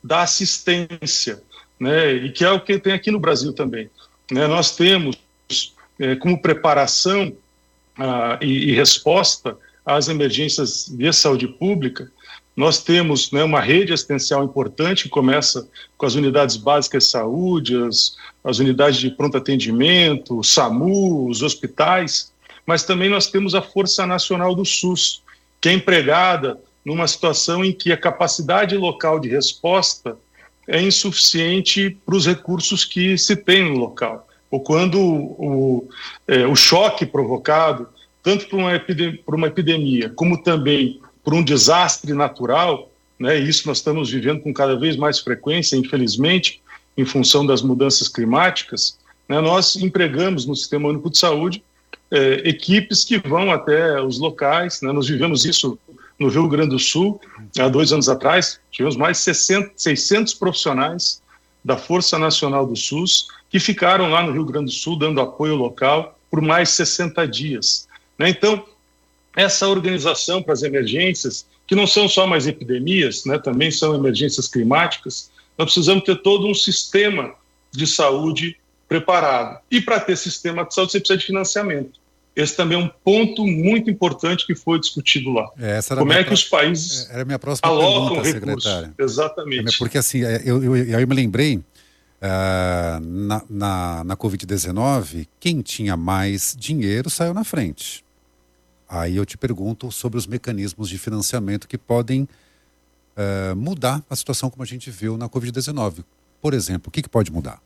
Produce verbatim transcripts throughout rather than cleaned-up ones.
da assistência, né, e que é o que tem aqui no Brasil também. Né, nós temos é, como preparação ah, e, e resposta às emergências de saúde pública, nós temos, né, uma rede assistencial importante que começa com as unidades básicas de saúde, as, as unidades de pronto atendimento, o SAMU, os hospitais, mas também nós temos a Força Nacional do SUS, que é empregada numa situação em que a capacidade local de resposta é insuficiente para os recursos que se tem no local. Ou quando o, é, o choque provocado, tanto por uma, epidemia, por uma epidemia, como também por um desastre natural, né, e isso nós estamos vivendo com cada vez mais frequência, infelizmente, em função das mudanças climáticas, né, nós empregamos no Sistema Único de Saúde é, equipes que vão até os locais, né, nós vivemos isso no Rio Grande do Sul, há dois anos atrás, tivemos mais de seiscentos profissionais da Força Nacional do SUS que ficaram lá no Rio Grande do Sul dando apoio local por mais de sessenta dias. Né? Então, essa organização para as emergências, que não são só mais epidemias, né, também são emergências climáticas, nós precisamos ter todo um sistema de saúde preparado. E para ter sistema de saúde você precisa de financiamento. Esse também é um ponto muito importante que foi discutido lá. É, essa era Como é que pro... os países era a minha próxima alocam pergunta, recursos. Secretária. Exatamente. Porque assim, eu, eu, eu me lembrei, uh, na, na, na covid dezenove, quem tinha mais dinheiro saiu na frente. Aí eu te pergunto sobre os mecanismos de financiamento que podem uh, mudar a situação como a gente viu na covid dezenove. Por exemplo, o que, que pode mudar?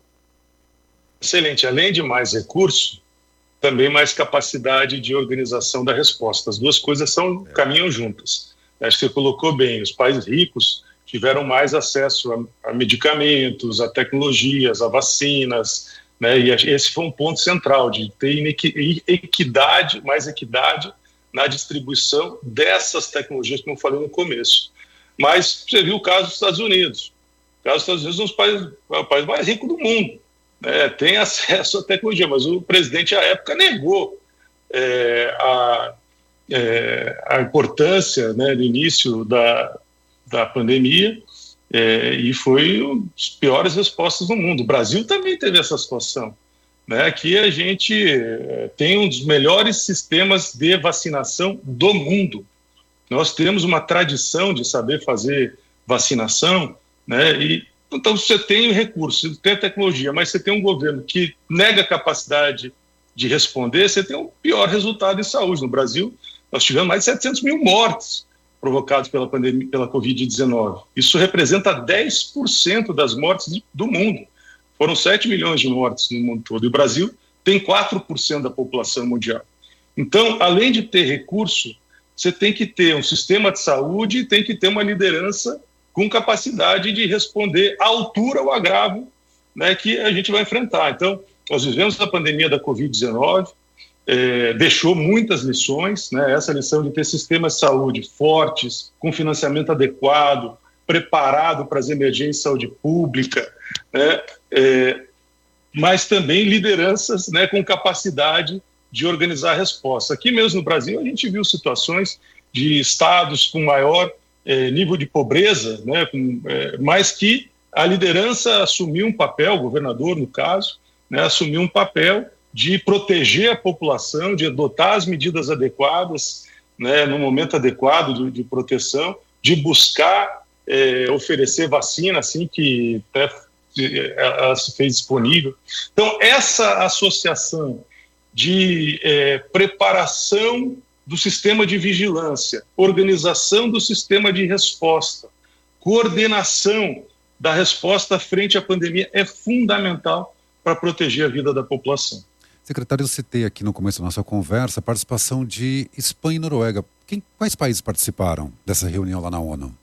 Excelente. Além de mais recursos, também mais capacidade de organização da resposta. As duas coisas são, caminham juntas. Acho que você colocou bem, os países ricos tiveram mais acesso a, a medicamentos, a tecnologias, a vacinas, né? E esse foi um ponto central, de ter equidade, mais equidade na distribuição dessas tecnologias, como eu falei no começo. Mas você viu o caso dos Estados Unidos. O caso dos Estados Unidos é um dos países, é o país mais rico do mundo. É, tem acesso à tecnologia, mas o presidente à época negou é, a, é, a importância, né, do início da, da pandemia é, e foi uma das piores respostas do mundo. O Brasil também teve essa situação, né? Aqui a gente é, tem um dos melhores sistemas de vacinação do mundo. Nós temos uma tradição de saber fazer vacinação, né? E então, você tem recursos, você tem a tecnologia, mas você tem um governo que nega a capacidade de responder, você tem um pior resultado em saúde. No Brasil, nós tivemos mais de setecentos mil mortes provocadas pela pandemia, pela covid dezenove. Isso representa dez por cento das mortes do mundo. Foram sete milhões de mortes no mundo todo. E o Brasil tem quatro por cento da população mundial. Então, além de ter recurso, você tem que ter um sistema de saúde e tem que ter uma liderança com capacidade de responder à altura ao agravo, né, que a gente vai enfrentar. Então, nós vivemos a pandemia da covid dezenove, é, deixou muitas lições, né, essa lição de ter sistemas de saúde fortes, com financiamento adequado, preparado para as emergências de saúde pública, né, é, mas também lideranças, né, com capacidade de organizar a resposta. Aqui mesmo no Brasil, a gente viu situações de estados com maior É, nível de pobreza, né, com, é, mas que a liderança assumiu um papel, o governador, no caso, né, assumiu um papel de proteger a população, de adotar as medidas adequadas, né, no momento adequado de, de proteção, de buscar é, oferecer vacina assim que até, ela se fez disponível. Então, essa associação de é, preparação do sistema de vigilância, organização do sistema de resposta, coordenação da resposta frente à pandemia é fundamental para proteger a vida da população. Secretário, eu citei aqui no começo da nossa conversa a participação de Espanha e Noruega. Quem, quais países participaram dessa reunião lá na ONU?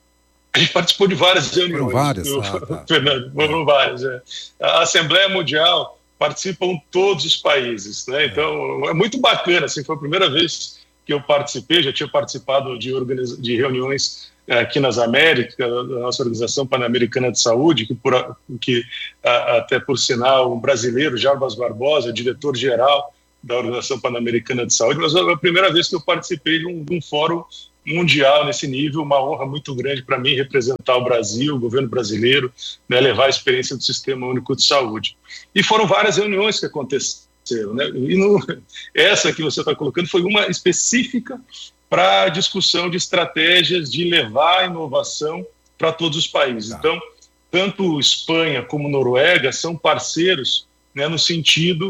A gente participou de várias reuniões. Foram várias? Eu, ah, tá. Fernando, foram é. várias. É. A Assembleia Mundial participam todos os países, né? Então é muito bacana, assim, foi a primeira vez que eu participei, já tinha participado de, organiza- de reuniões é, aqui nas Américas, da nossa Organização Pan-Americana de Saúde, que, por, que a, até por sinal, um brasileiro, Jarbas Barbosa, diretor-geral da Organização Pan-Americana de Saúde, mas foi a primeira vez que eu participei de um, de um fórum mundial nesse nível, uma honra muito grande para mim representar o Brasil, o governo brasileiro, né, levar a experiência do Sistema Único de Saúde. E foram várias reuniões que aconteceram, né? E no, essa que você está colocando foi uma específica para a discussão de estratégias de levar a inovação para todos os países. Então, tanto Espanha como Noruega são parceiros, né, no sentido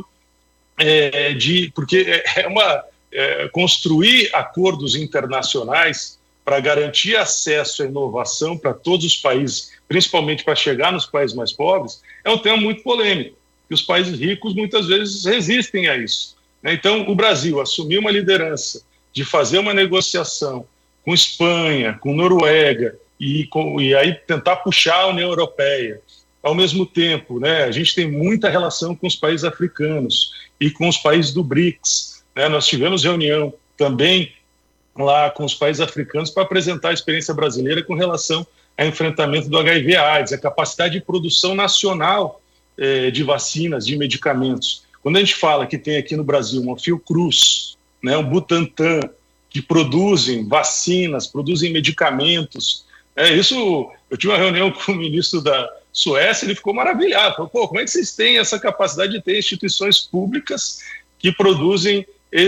é, de... Porque é uma... É, construir acordos internacionais para garantir acesso à inovação para todos os países, principalmente para chegar nos países mais pobres, é um tema muito polêmico, e os países ricos muitas vezes resistem a isso. Então, o Brasil assumiu uma liderança de fazer uma negociação com Espanha, com Noruega, e, com, e aí tentar puxar a União Europeia. Ao mesmo tempo, né, a gente tem muita relação com os países africanos e com os países do BRICS. Né, nós tivemos reunião também lá com os países africanos para apresentar a experiência brasileira com relação ao enfrentamento do H I V AIDS, a capacidade de produção nacional eh, de vacinas, de medicamentos. Quando a gente fala que tem aqui no Brasil uma Fiocruz, né, um Butantan, que produzem vacinas, produzem medicamentos, é, isso, eu tive uma reunião com o ministro da Suécia, ele ficou maravilhado, falou, pô, como é que vocês têm essa capacidade de ter instituições públicas que produzem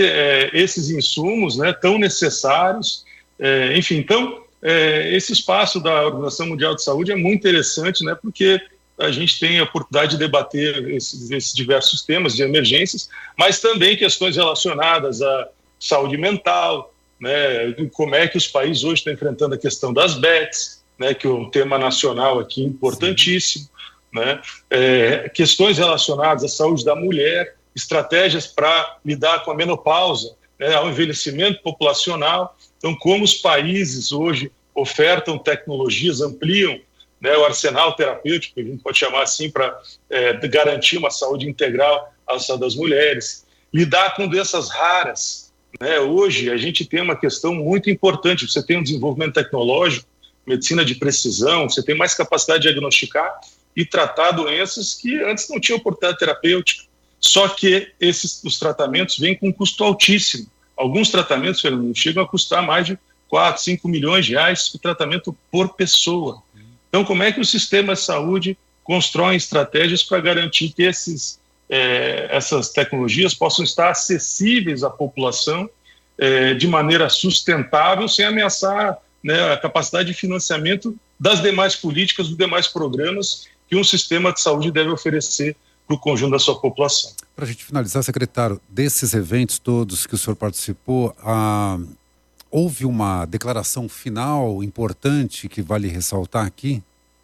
é, esses insumos, né, tão necessários, é, enfim, então, é, esse espaço da Organização Mundial de Saúde é muito interessante, né, porque a gente tem a oportunidade de debater esses, esses diversos temas de emergências, mas também questões relacionadas à saúde mental, né, como é que os países hoje estão enfrentando a questão das B E Ts, né, que é um tema nacional aqui importantíssimo, né, é, questões relacionadas à saúde da mulher, estratégias para lidar com a menopausa, né, ao envelhecimento populacional. Então, como os países hoje ofertam tecnologias, ampliam, né, o arsenal terapêutico, que a gente pode chamar assim, para é, garantir uma saúde integral à saúde das mulheres, lidar com doenças raras. Né? Hoje, a gente tem uma questão muito importante, você tem um desenvolvimento tecnológico, medicina de precisão, você tem mais capacidade de diagnosticar e tratar doenças que antes não tinham oportunidade terapêutica. Só que esses, os tratamentos vêm com um custo altíssimo. Alguns tratamentos, Fernando, chegam a custar mais de quatro, cinco milhões de reais o tratamento por pessoa. Então, como é que o sistema de saúde constrói estratégias para garantir que esses, eh, essas tecnologias possam estar acessíveis à população eh, de maneira sustentável, sem ameaçar, né, a capacidade de financiamento das demais políticas, dos demais programas que um sistema de saúde deve oferecer para o conjunto da sua população. Para a gente finalizar, secretário, desses eventos todos que o senhor participou, ah, houve uma declaração final importante que vale ressaltar aqui?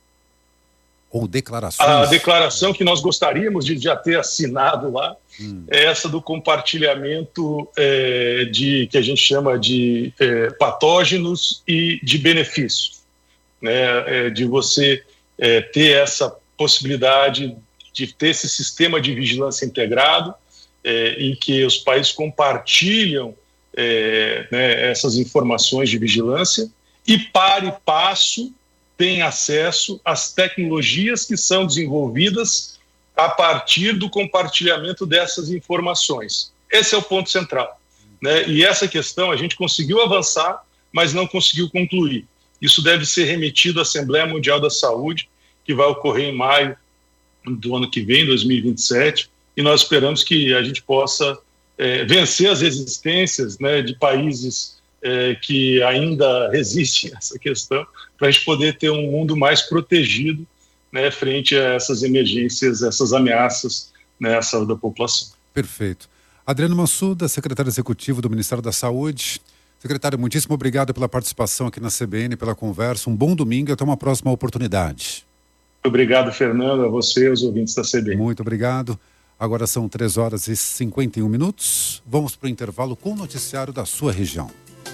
Ou declarações? A declaração que nós gostaríamos de já ter assinado lá hum. é essa do compartilhamento é, de, que a gente chama de é, patógenos e de benefícios, né? É, de você é, ter essa possibilidade de ter esse sistema de vigilância integrado, é, em que os países compartilham é, né, essas informações de vigilância e, para e passo, tem acesso às tecnologias que são desenvolvidas a partir do compartilhamento dessas informações. Esse é o ponto central, né? E essa questão a gente conseguiu avançar, mas não conseguiu concluir. Isso deve ser remetido à Assembleia Mundial da Saúde, que vai ocorrer em maio do ano que vem, dois mil e vinte e sete, e nós esperamos que a gente possa é, vencer as resistências, né, de países é, que ainda resistem a essa questão, para a gente poder ter um mundo mais protegido, né, frente a essas emergências, essas ameaças, né, à saúde da população. Perfeito. Adriano Massuda, secretário executivo do Ministério da Saúde. Secretário, muitíssimo obrigado pela participação aqui na C B N, pela conversa. Um bom domingo e até uma próxima oportunidade. Obrigado, Fernando, a você e aos ouvintes da C B N. Muito obrigado. Agora são três horas e cinquenta e um minutos. Vamos para o intervalo com o noticiário da sua região.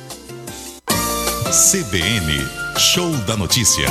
C B N, Show da Notícia.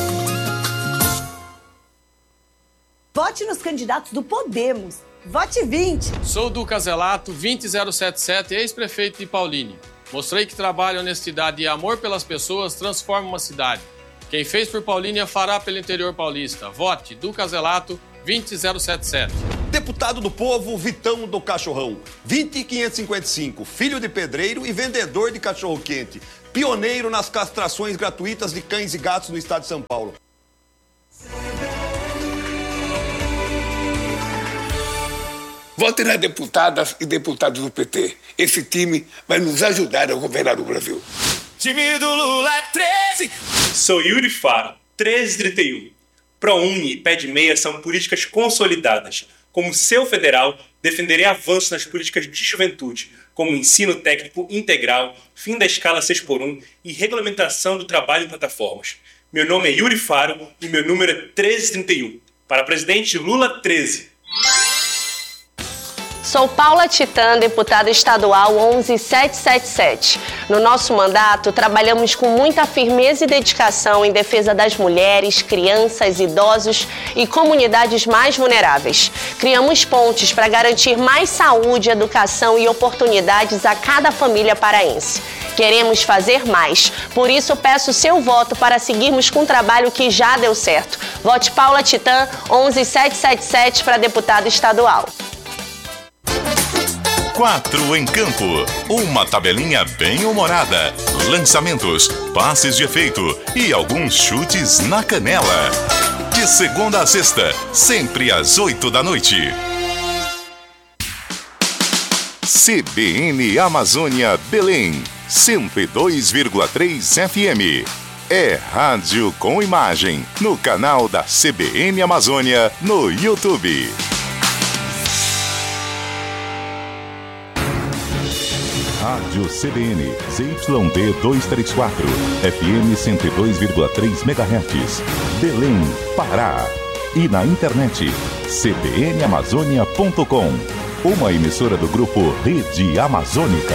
Vote nos candidatos do Podemos. Vote vinte. Sou do Caselato, vinte zero sete sete, ex-prefeito de Paulínia. Mostrei que trabalho, honestidade e amor pelas pessoas transforma uma cidade. Quem fez por Paulínia fará pelo interior paulista. Vote do Caselato, vinte zero sete sete. deputado do povo, Vitão do Cachorrão, vinte mil quinhentos e cinquenta e cinco, filho de pedreiro e vendedor de cachorro-quente. Pioneiro nas castrações gratuitas de cães e gatos no estado de São Paulo. Vote nas deputadas e deputados do P T. Esse time vai nos ajudar a governar o Brasil. Time do Lula é treze. Sou Yuri Faro, treze trinta e um. ProUni e Pé de Meia são políticas consolidadas. Como seu federal, defenderei avanços nas políticas de juventude, como ensino técnico integral, fim da escala seis por um e regulamentação do trabalho em plataformas. Meu nome é Yuri Faro e meu número é treze trinta e um. Para presidente Lula, treze. Sou Paula Titã, deputada estadual onze setecentos e setenta e sete. No nosso mandato, trabalhamos com muita firmeza e dedicação em defesa das mulheres, crianças, idosos e comunidades mais vulneráveis. Criamos pontes para garantir mais saúde, educação e oportunidades a cada família paraense. Queremos fazer mais, por isso peço seu voto para seguirmos com um trabalho que já deu certo. Vote Paula Titã, onze setecentos e setenta e sete para deputada estadual. Quatro em campo, uma tabelinha bem humorada, lançamentos, passes de efeito e alguns chutes na canela. De segunda a sexta, sempre às oito da noite. C B N Amazônia Belém, cento e dois vírgula três F M. É rádio com imagem, no canal da C B N Amazônia no YouTube. Rádio C B N, Z Y D duzentos e trinta e quatro, F M cento e dois vírgula três megahertz, Belém, Pará. E na internet, c b n amazônia ponto com, uma emissora do grupo Rede Amazônica.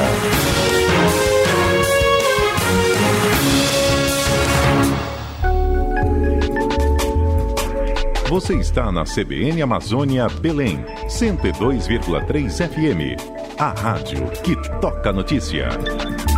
Você está na C B N Amazônia Belém, cento e dois vírgula três F M. A rádio que toca notícia.